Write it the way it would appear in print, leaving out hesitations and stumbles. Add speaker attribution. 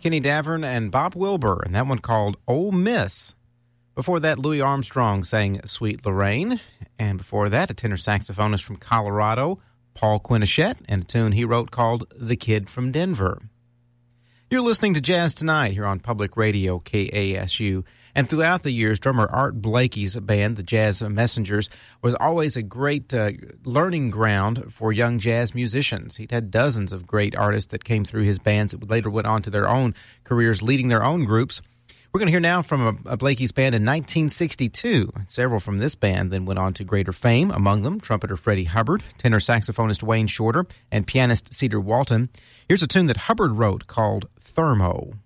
Speaker 1: Kenny Davern and Bob Wilbur, and that one called Ole Miss. Before that, Louis Armstrong sang Sweet Lorraine. And before that, a tenor saxophonist from Colorado, Paul Quinichette, and a tune he wrote called The Kid from Denver. You're listening to Jazz Tonight here on Public Radio KASU. And throughout the years, drummer Art Blakey's band, the Jazz Messengers, was always a great learning ground for young jazz musicians. He'd had dozens of great artists that came through his bands that later went on to their own careers, leading their own groups. We're going to hear now from a Blakey's band in 1962. Several from this band then went on to greater fame, among them trumpeter Freddie Hubbard, tenor saxophonist Wayne Shorter, and pianist Cedar Walton. Here's a tune that Hubbard wrote called Thermo.